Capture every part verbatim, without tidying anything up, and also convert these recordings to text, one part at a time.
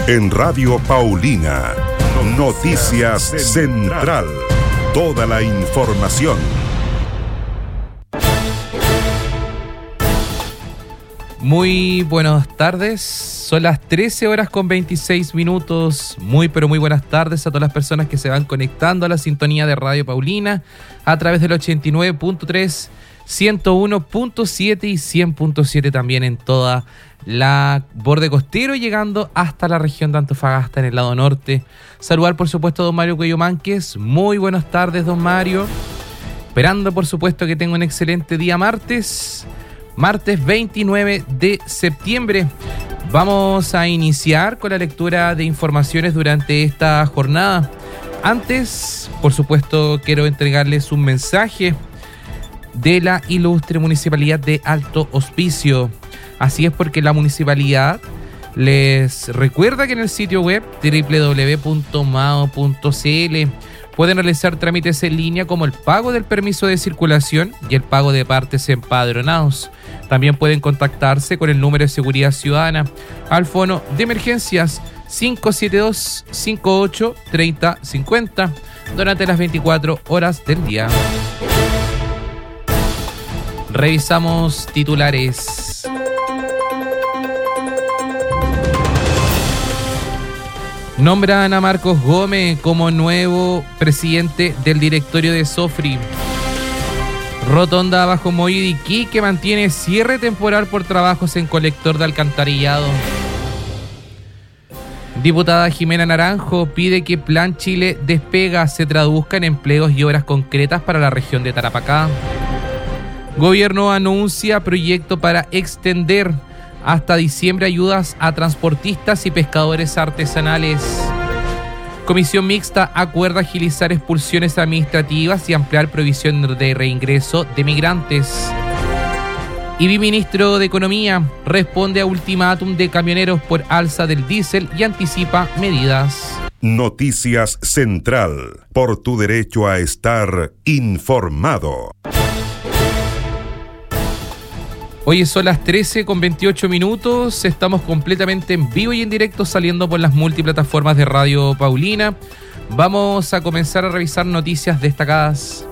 En Radio Paulina, Noticias Central. Toda la información. Muy buenas tardes, son las trece horas con veintiséis minutos. Muy pero muy buenas tardes a todas las personas que se van conectando a la sintonía de Radio Paulina a través del ochenta y nueve punto tres, ciento uno punto siete y cien punto siete también en toda la borde costero, llegando hasta la región de Antofagasta en el lado norte. Saludar por supuesto a don Mario Cuello Mánquez. Muy buenas tardes, don Mario. Esperando por supuesto que tenga un excelente día martes. Martes veintinueve de septiembre. Vamos a iniciar con la lectura de informaciones durante esta jornada. Antes, por supuesto, quiero entregarles un mensaje de la ilustre Municipalidad de Alto Hospicio. Así es, porque la municipalidad les recuerda que en el sitio web doble u doble u doble u punto mao punto c l pueden realizar trámites en línea como el pago del permiso de circulación y el pago de partes empadronados. También pueden contactarse con el número de seguridad ciudadana al fono de emergencias cinco siete dos, cinco ocho, tres cero cinco cero durante las veinticuatro horas del día. Revisamos titulares. Nombran a Marcos Gómez como nuevo presidente del directorio de Sofri. Rotonda Bajo Moí de Iquique mantiene cierre temporal por trabajos en colector de alcantarillado. Diputada Jimena Naranjo pide que Plan Chile Despega se traduzca en empleos y obras concretas para la región de Tarapacá. Gobierno anuncia proyecto para extender hasta diciembre ayudas a transportistas y pescadores artesanales. Comisión mixta acuerda agilizar expulsiones administrativas y ampliar provisión de reingreso de migrantes. Y viceministro de Economía responde a ultimátum de camioneros por alza del diésel y anticipa medidas. Noticias Central, por tu derecho a estar informado. Hoy son las trece con veintiocho minutos, estamos completamente en vivo y en directo saliendo por las multiplataformas de Radio Paulina. Vamos a comenzar a revisar noticias destacadas.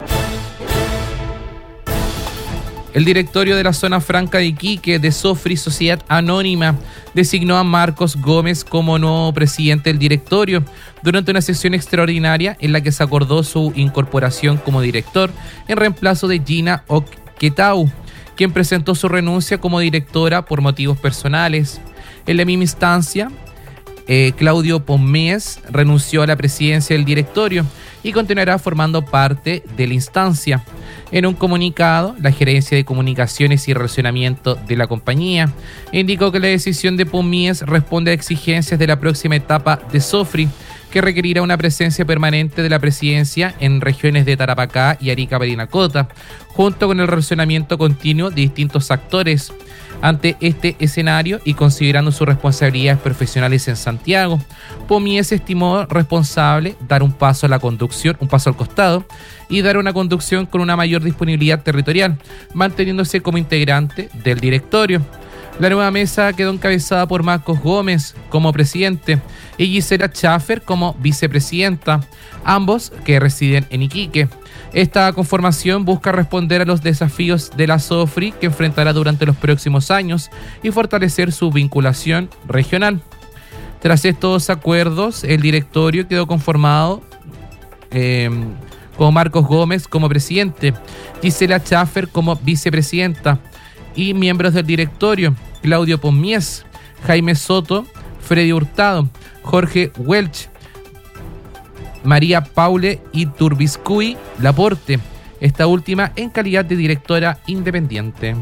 El directorio de la zona franca de Iquique de Sofri Sociedad Anónima designó a Marcos Gómez como nuevo presidente del directorio durante una sesión extraordinaria en la que se acordó su incorporación como director en reemplazo de Gina Oquetau, quien presentó su renuncia como directora por motivos personales. En la misma instancia, eh, Claudio Pommies renunció a la presidencia del directorio y continuará formando parte de la instancia. En un comunicado, la Gerencia de Comunicaciones y Relacionamiento de la compañía indicó que la decisión de Pommies responde a exigencias de la próxima etapa de Sofri, que requerirá una presencia permanente de la presidencia en regiones de Tarapacá y Arica Parinacota, junto con el relacionamiento continuo de distintos actores. Ante este escenario y considerando sus responsabilidades profesionales en Santiago, Pommies estimó responsable dar un paso a la conducción, un paso al costado, y dar una conducción con una mayor disponibilidad territorial, manteniéndose como integrante del directorio. La nueva mesa quedó encabezada por Marcos Gómez como presidente y Gisela Schaffer como vicepresidenta, ambos que residen en Iquique. Esta conformación busca responder a los desafíos de la Sofri que enfrentará durante los próximos años y fortalecer su vinculación regional. Tras estos acuerdos, el directorio quedó conformado eh, con Marcos Gómez como presidente, Gisela Schaffer como vicepresidenta y miembros del directorio: Claudio Pommies, Jaime Soto, Freddy Hurtado, Jorge Welch, María Paule Iturbiscuy Laporte, esta última en calidad de directora independiente.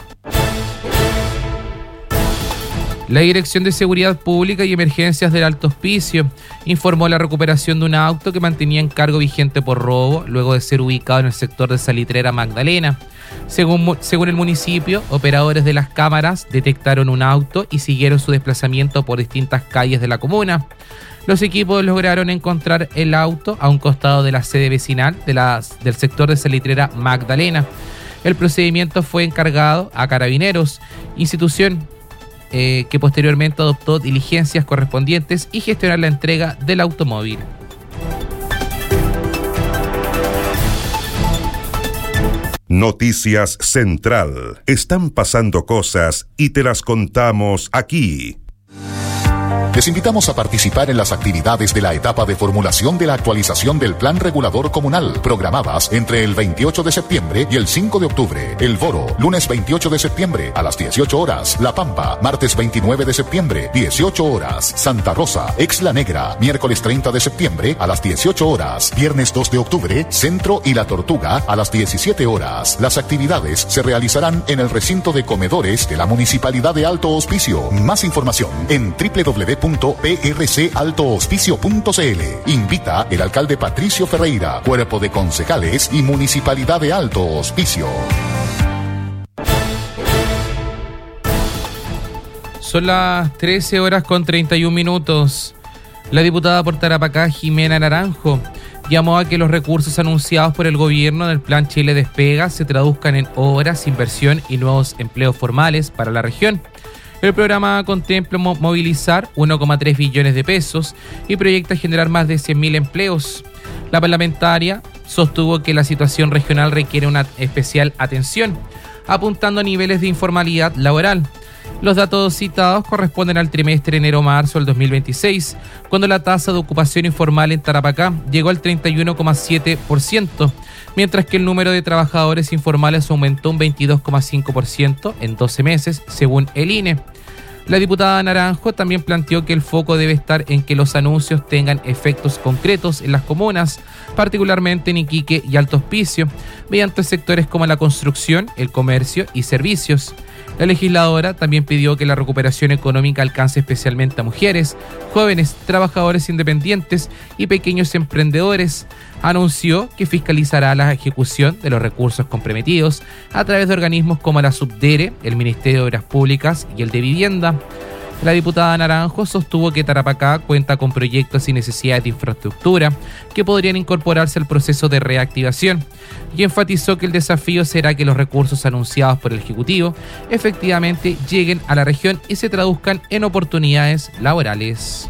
La Dirección de Seguridad Pública y Emergencias del Alto Hospicio informó la recuperación de un auto que mantenía en cargo vigente por robo luego de ser ubicado en el sector de Salitrera Magdalena. Según, según el municipio, operadores de las cámaras detectaron un auto y siguieron su desplazamiento por distintas calles de la comuna. Los equipos lograron encontrar el auto a un costado de la sede vecinal de las, del sector de Salitrera Magdalena. El procedimiento fue encargado a Carabineros, institución eh, que posteriormente adoptó diligencias correspondientes y gestionar la entrega del automóvil. Noticias Central. Están pasando cosas y te las contamos aquí. Les invitamos a participar en las actividades de la etapa de formulación de la actualización del Plan Regulador Comunal, programadas entre el veintiocho de septiembre y el cinco de octubre. El Foro, lunes veintiocho de septiembre a las dieciocho horas. La Pampa, martes veintinueve de septiembre, dieciocho horas. Santa Rosa, Exla Negra, miércoles treinta de septiembre a las dieciocho horas. Viernes dos de octubre, Centro y La Tortuga a las diecisiete horas. Las actividades se realizarán en el recinto de comedores de la Municipalidad de Alto Hospicio. Más información en doble u doble u doble u punto p r c alto hospicio punto c l. Invita el alcalde Patricio Ferreira, Cuerpo de Concejales y Municipalidad de Alto Hospicio. Son las trece horas con treinta y un minutos. La diputada por Tarapacá, Jimena Naranjo, llamó a que los recursos anunciados por el gobierno del Plan Chile Despega se traduzcan en obras, inversión y nuevos empleos formales para la región. El programa contempla movilizar uno coma tres billones de pesos y proyecta generar más de cien mil empleos. La parlamentaria sostuvo que la situación regional requiere una especial atención, apuntando a niveles de informalidad laboral. Los datos citados corresponden al trimestre enero-marzo del dos mil veintiséis, cuando la tasa de ocupación informal en Tarapacá llegó al treinta y uno coma siete por ciento, mientras que el número de trabajadores informales aumentó un veintidós coma cinco por ciento en doce meses, según el I N E. La diputada Naranjo también planteó que el foco debe estar en que los anuncios tengan efectos concretos en las comunas, particularmente en Iquique y Alto Hospicio, mediante sectores como la construcción, el comercio y servicios. La legisladora también pidió que la recuperación económica alcance especialmente a mujeres, jóvenes, trabajadores independientes y pequeños emprendedores. Anunció que fiscalizará la ejecución de los recursos comprometidos a través de organismos como la Subdere, el Ministerio de Obras Públicas y el de Vivienda. La diputada Naranjo sostuvo que Tarapacá cuenta con proyectos y necesidades de infraestructura que podrían incorporarse al proceso de reactivación y enfatizó que el desafío será que los recursos anunciados por el Ejecutivo efectivamente lleguen a la región y se traduzcan en oportunidades laborales.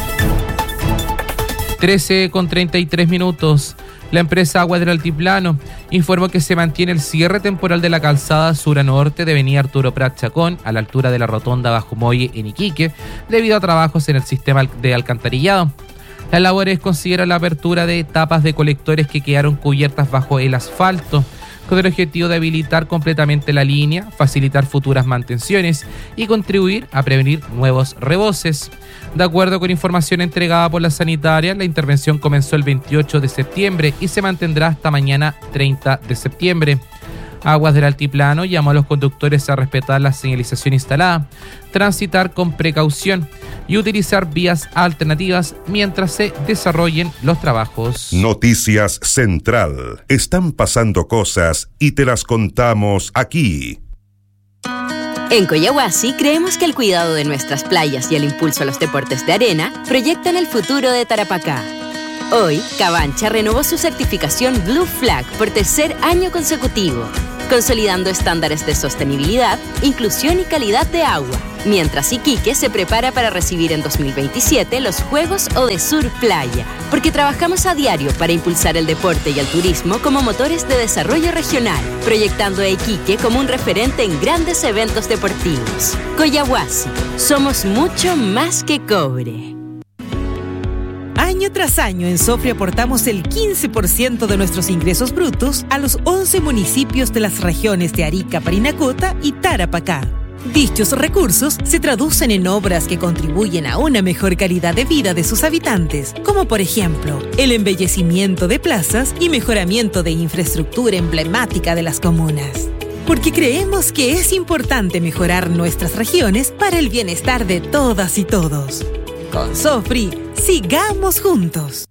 trece con treinta y tres minutos. La empresa Aguas del Altiplano informó que se mantiene el cierre temporal de la calzada sur a norte de avenida Arturo Prat Chacón a la altura de la rotonda Bajo Muelle en Iquique debido a trabajos en el sistema de alcantarillado. Las labores consideran la apertura de etapas de colectores que quedaron cubiertas bajo el asfalto, con el objetivo de habilitar completamente la línea, facilitar futuras mantenciones y contribuir a prevenir nuevos reboses. De acuerdo con información entregada por la sanitaria, la intervención comenzó el veintiocho de septiembre y se mantendrá hasta mañana treinta de septiembre. Aguas del Altiplano llamó a los conductores a respetar la señalización instalada, transitar con precaución y utilizar vías alternativas mientras se desarrollen los trabajos. Noticias Central. Están pasando cosas y te las contamos aquí. En Coyahuasi creemos que el cuidado de nuestras playas y el impulso a los deportes de arena proyectan el futuro de Tarapacá. Hoy, Cabancha renovó su certificación Blue Flag por tercer año consecutivo, consolidando estándares de sostenibilidad, inclusión y calidad de agua, mientras Iquique se prepara para recibir en dos mil veintisiete los Juegos Odesur Playa, porque trabajamos a diario para impulsar el deporte y el turismo como motores de desarrollo regional, proyectando a Iquique como un referente en grandes eventos deportivos. Coyahuasi, somos mucho más que cobre. Año tras año en Sofri aportamos el quince por ciento de nuestros ingresos brutos a los once municipios de las regiones de Arica, Parinacota y Tarapacá. Dichos recursos se traducen en obras que contribuyen a una mejor calidad de vida de sus habitantes, como por ejemplo, el embellecimiento de plazas y mejoramiento de infraestructura emblemática de las comunas. Porque creemos que es importante mejorar nuestras regiones para el bienestar de todas y todos. Con Sofri, sigamos juntos.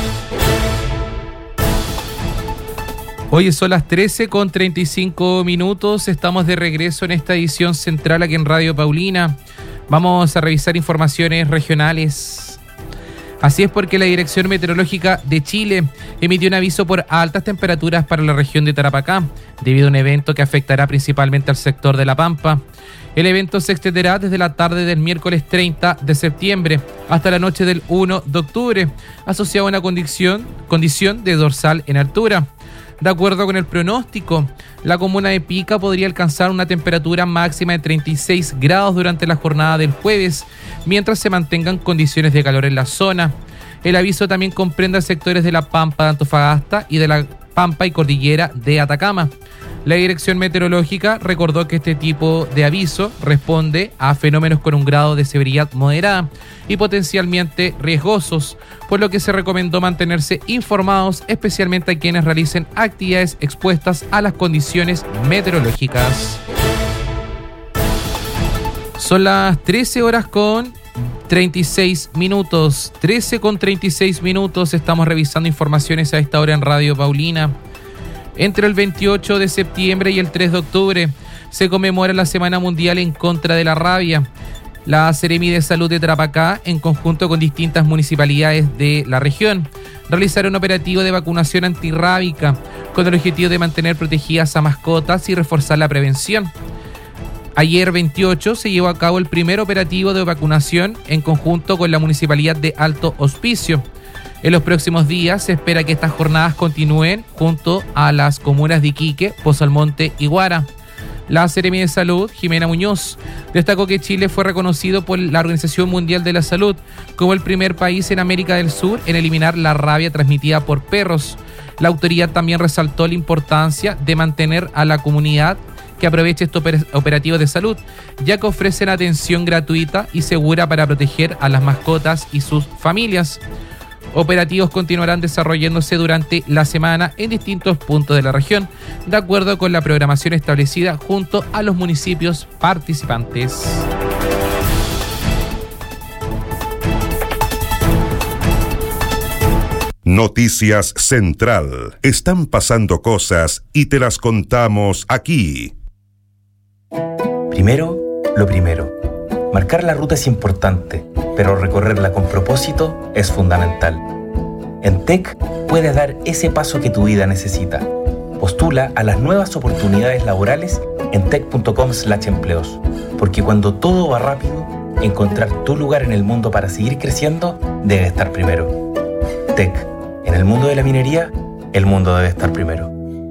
Hoy son las trece con treinta y cinco minutos. Estamos de regreso en esta edición central aquí en Radio Paulina. Vamos a revisar informaciones regionales. Así es, porque la Dirección Meteorológica de Chile emitió un aviso por altas temperaturas para la región de Tarapacá, debido a un evento que afectará principalmente al sector de La Pampa. El evento se extenderá desde la tarde del miércoles treinta de septiembre hasta la noche del primero de octubre, asociado a una condición, condición de dorsal en altura. De acuerdo con el pronóstico, la comuna de Pica podría alcanzar una temperatura máxima de treinta y seis grados durante la jornada del jueves, mientras se mantengan condiciones de calor en la zona. El aviso también comprende sectores de la Pampa de Antofagasta y de la Pampa y Cordillera de Atacama. La Dirección Meteorológica recordó que este tipo de aviso responde a fenómenos con un grado de severidad moderada y potencialmente riesgosos, por lo que se recomendó mantenerse informados, especialmente a quienes realicen actividades expuestas a las condiciones meteorológicas. Son las trece horas con treinta y seis minutos. trece con treinta y seis minutos. Estamos revisando informaciones a esta hora en Radio Paulina. Entre el veintiocho de septiembre y el tres de octubre se conmemora la Semana Mundial en contra de la rabia. La Seremi de Salud de Tarapacá, en conjunto con distintas municipalidades de la región, realizaron un operativo de vacunación antirrábica con el objetivo de mantener protegidas a mascotas y reforzar la prevención. Ayer veintiocho se llevó a cabo el primer operativo de vacunación en conjunto con la Municipalidad de Alto Hospicio. En los próximos días se espera que estas jornadas continúen junto a las comunas de Iquique, Pozo Almonte y Guara. La Seremi de Salud, Jimena Muñoz, destacó que Chile fue reconocido por la Organización Mundial de la Salud como el primer país en América del Sur en eliminar la rabia transmitida por perros. La autoridad también resaltó la importancia de mantener a la comunidad que aproveche estos operativos de salud, ya que ofrecen atención gratuita y segura para proteger a las mascotas y sus familias. Operativos continuarán desarrollándose durante la semana en distintos puntos de la región, de acuerdo con la programación establecida junto a los municipios participantes. Noticias Central. Están pasando cosas y te las contamos aquí. Primero, lo primero. Marcar la ruta es importante, pero recorrerla con propósito es fundamental. En T E C puedes dar ese paso que tu vida necesita. Postula a las nuevas oportunidades laborales en tec punto com slash empleos, porque cuando todo va rápido, encontrar tu lugar en el mundo para seguir creciendo debe estar primero. T E C. En el mundo de la minería, el mundo debe estar primero.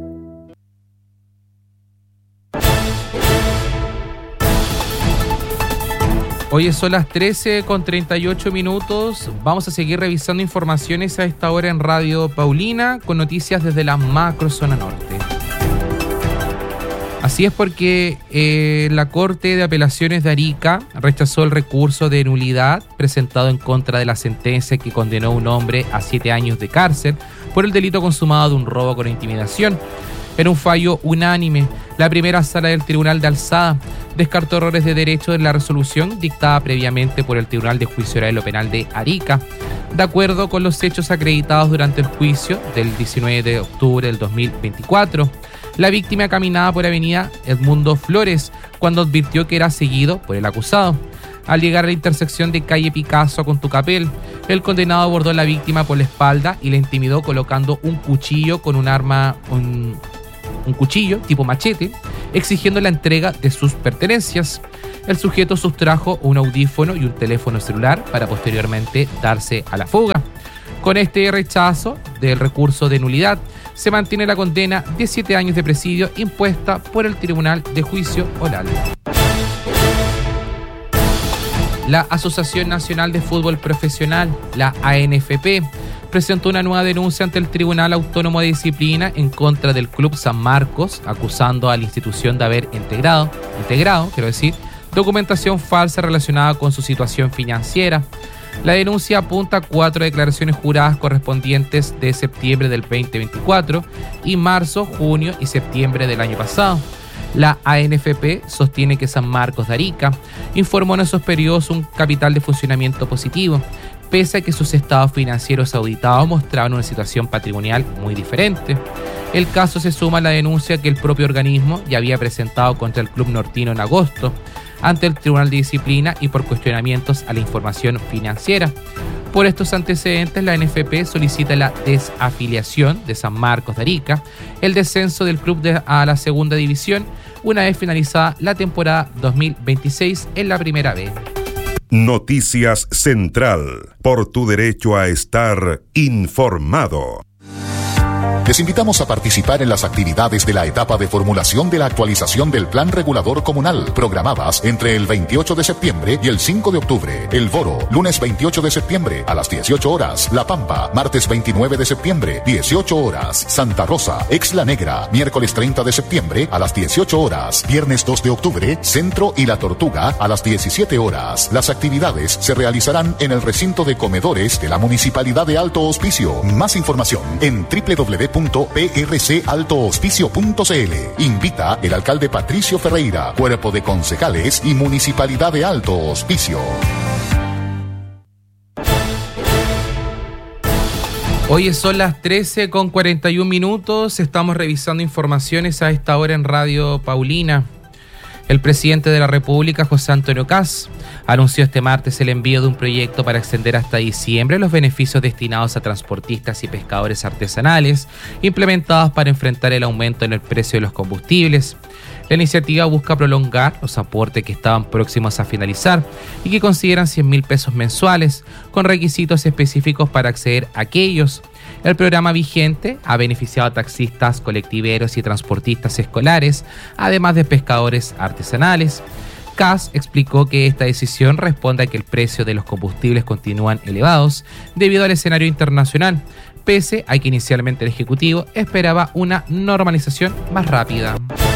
Hoy son las trece con treinta y ocho minutos. Vamos a seguir revisando informaciones a esta hora en Radio Paulina con noticias desde la macro zona norte. Así es porque eh, la Corte de Apelaciones de Arica rechazó el recurso de nulidad presentado en contra de la sentencia que condenó a un hombre a siete años de cárcel por el delito consumado de un robo con intimidación. En un fallo unánime, la primera sala del Tribunal de Alzada descartó errores de derecho en la resolución dictada previamente por el Tribunal de Juicio Oral y Penal de Arica. De acuerdo con los hechos acreditados durante el juicio del diecinueve de octubre del dos mil veinticuatro, la víctima caminaba por avenida Edmundo Flores cuando advirtió que era seguido por el acusado. Al llegar a la intersección de calle Picasso con Tucapel, el condenado abordó a la víctima por la espalda y la intimidó colocando un cuchillo con un arma, un, un cuchillo tipo machete, exigiendo la entrega de sus pertenencias. El sujeto sustrajo un audífono y un teléfono celular para posteriormente darse a la fuga. Con este rechazo del recurso de nulidad, se mantiene la condena de siete años de presidio impuesta por el Tribunal de Juicio Oral. La Asociación Nacional de Fútbol Profesional, la A N F P, presentó una nueva denuncia ante el Tribunal Autónomo de Disciplina en contra del Club San Marcos, acusando a la institución de haber integrado, integrado, quiero decir, documentación falsa relacionada con su situación financiera. La denuncia apunta a cuatro declaraciones juradas correspondientes de septiembre del veinte veinticuatro y marzo, junio y septiembre del año pasado. La A N F P sostiene que San Marcos de Arica informó en esos periodos un capital de funcionamiento positivo, pese a que sus estados financieros auditados mostraban una situación patrimonial muy diferente. El caso se suma a la denuncia que el propio organismo ya había presentado contra el club nortino en agosto. ante el Tribunal de Disciplina y por cuestionamientos a la información financiera. Por estos antecedentes, la N F P solicita la desafiliación de San Marcos de Arica, el descenso del club de, a la segunda división, una vez finalizada la temporada dos mil veintiséis en la Primera B. Noticias Central, por tu derecho a estar informado. Les invitamos a participar en las actividades de la etapa de formulación de la actualización del Plan Regulador Comunal, programadas entre el veintiocho de septiembre y el cinco de octubre. El Boro, lunes veintiocho de septiembre a las dieciocho horas. La Pampa, martes veintinueve de septiembre, dieciocho horas. Santa Rosa, Exla Negra, miércoles treinta de septiembre a las dieciocho horas. Viernes dos de octubre, Centro y La Tortuga a las diecisiete horas. Las actividades se realizarán en el recinto de comedores de la Municipalidad de Alto Hospicio. Más información en doble u doble u doble u punto p r c alto hospicio punto c l. Invita el alcalde Patricio Ferreira, cuerpo de concejales y Municipalidad de Alto Hospicio. Hoy son las trece con cuarenta y un minutos. Estamos revisando informaciones a esta hora en Radio Paulina. El presidente de la República, José Antonio Kast, anunció este martes el envío de un proyecto para extender hasta diciembre los beneficios destinados a transportistas y pescadores artesanales, implementados para enfrentar el aumento en el precio de los combustibles. La iniciativa busca prolongar los aportes que estaban próximos a finalizar y que consideran cien mil pesos mensuales, con requisitos específicos para acceder a aquellos. El programa vigente ha beneficiado a taxistas, colectiveros y transportistas escolares, además de pescadores artesanales. Kast explicó que esta decisión responde a que el precio de los combustibles continúan elevados debido al escenario internacional, pese a que inicialmente el Ejecutivo esperaba una normalización más rápida.